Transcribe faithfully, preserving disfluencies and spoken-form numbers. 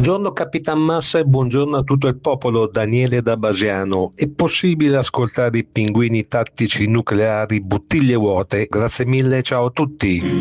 Buongiorno Capitan Massa e buongiorno a tutto il popolo, Daniele da Basiano. È possibile ascoltare i pinguini tattici nucleari bottiglie vuote? Grazie mille, ciao a tutti.